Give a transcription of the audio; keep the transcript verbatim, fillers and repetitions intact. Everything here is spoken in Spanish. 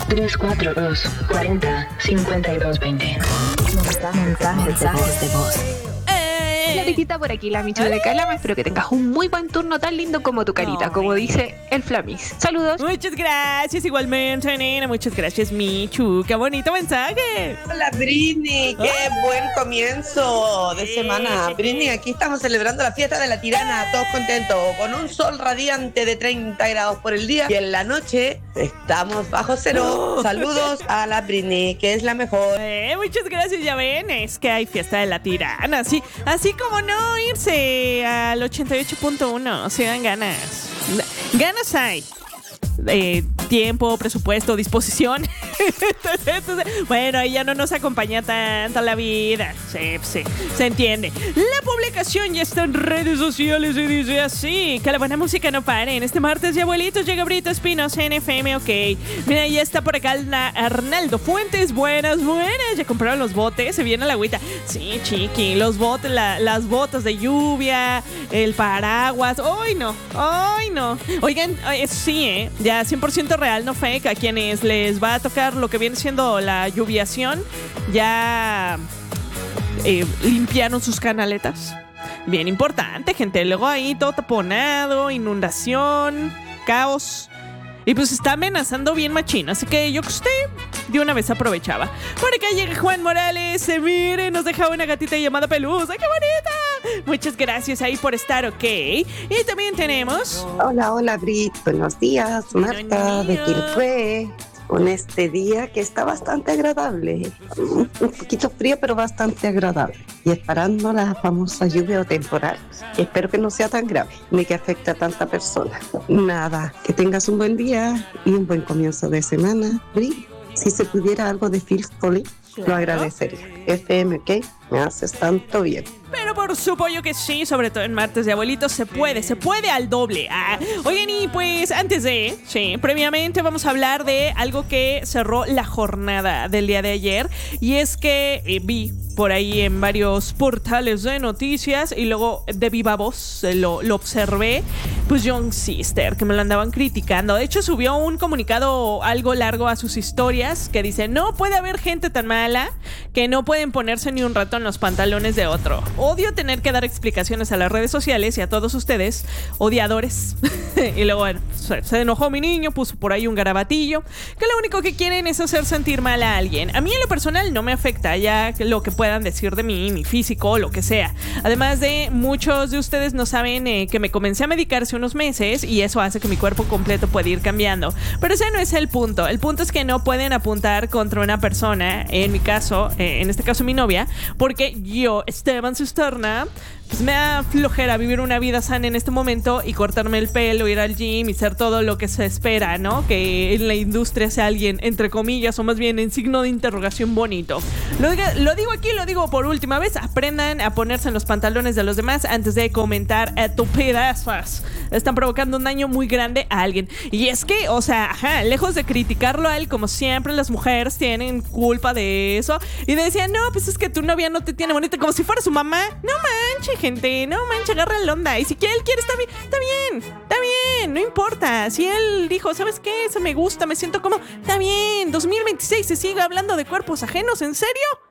tres cuatro dos, cuarenta, cincuenta y dos, veinte. Mensajes de voz. Claritita por aquí, la Michu de Calama. Espero que tengas un muy buen turno, tan lindo como tu carita, como dice el Flamis. Saludos. Muchas gracias, igualmente, nena. Muchas gracias, Michu. Qué bonito mensaje. Hola, Britney. Qué buen comienzo de semana. Britney, aquí estamos celebrando la fiesta de la tirana, todos contentos, con un sol radiante de treinta grados por el día. Y en la noche estamos bajo cero. Saludos a la Britney, que es la mejor. Eh, muchas gracias, ya ven. Es que hay fiesta de la tirana. Así, así como no irse al ochenta y ocho punto uno. Se dan ganas. Ganas hay. Eh, tiempo, presupuesto, disposición. entonces, entonces, bueno, ahí ya no nos acompaña tanto la vida. Sí, sí, se entiende. La publicación ya está en redes sociales y dice así: que la buena música no pare. En este martes de abuelitos llega Brito Espinos en F M, ok. Mira, ya está por acá Arnaldo Fuentes. Buenas, buenas. Ya compraron los botes, se viene la agüita. Sí, chiqui, los botes, la, las botas de lluvia, el paraguas. ¡Ay, no! ¡Ay, no! Oigan, eh, sí, eh. Ya cien por ciento real, no fake. A quienes les va a tocar lo que viene siendo la lluviación, ya eh, limpiaron sus canaletas. Bien importante, gente. Luego ahí todo taponado, inundación, caos. Y pues está amenazando bien machín. Así que yo que usted de una vez aprovechaba. Por acá llega Juan Morales. Se mire, nos deja una gatita llamada Pelusa. ¡Qué bonita! Muchas gracias ahí por estar, ok. Y también tenemos... Hola, hola, Brit. Buenos días, Marta de Quilpué. Con este día que está bastante agradable. Un poquito frío, pero bastante agradable. Y esperando la famosa lluvia o temporal. Espero que no sea tan grave, ni que afecte a tanta persona. Nada, que tengas un buen día y un buen comienzo de semana, Brit. Si se pudiera algo de Phil Collins, claro, lo agradecería. F M, ¿ok? Me haces tanto bien. Pero por supuesto que sí, sobre todo en martes de abuelitos se puede, se puede al doble. Ah, oigan, y pues antes de, sí, previamente vamos a hablar de algo que cerró la jornada del día de ayer. Y es que eh, vi por ahí en varios portales de noticias y luego de viva voz eh, lo, lo observé, pues Young Sister, que me lo andaban criticando. De hecho subió un comunicado algo largo a sus historias que dice: no puede haber gente tan mala que no pueden ponerse ni un rato en los pantalones de otro. Odio tener que dar explicaciones a las redes sociales y a todos ustedes, odiadores. Y luego, bueno, se, se enojó mi niño, puso por ahí un garabatillo, que lo único que quieren es hacer sentir mal a alguien. A mí en lo personal no me afecta ya lo que puedan decir de mí, mi físico, lo que sea. Además de, muchos de ustedes no saben eh, que me comencé a medicar hace unos meses y eso hace que mi cuerpo completo pueda ir cambiando. Pero ese no es el punto. El punto es que no pueden apuntar contra una persona, en mi caso, eh, en este caso mi novia, porque yo, Esteban Cisterna, pues me da flojera vivir una vida sana en este momento y cortarme el pelo, ir al gym y ser todo lo que se espera, ¿no? Que en la industria sea alguien, entre comillas, o más bien en signo de interrogación bonito. Lo, diga, lo digo aquí, lo digo por última vez. Aprendan a ponerse en los pantalones de los demás antes de comentar estupidezas. Están provocando un daño muy grande a alguien. Y es que, o sea, ajá, lejos de criticarlo a él, como siempre las mujeres tienen culpa de eso, y decían: no, pues es que tu novia no te tiene bonita, como si fuera su mamá. No manches, gente, no manches, agarra la onda. Y si él quiere, está bien, está bien, está bien, no importa. Si él dijo: ¿sabes qué? Eso me gusta, me siento como, está bien. dos mil veintiséis se sigue hablando de cuerpos ajenos, ¿en serio?